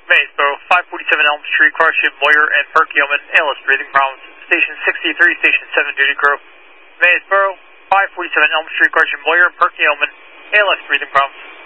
Maysboro, 547 Elm Street, car ship Moyer and Perkiomen, ALS breathing problems. Station 63, Station 7, duty crew. Maysboro, 547 Elm Street, car ship Moyer and Perkiomen, ALS breathing problems.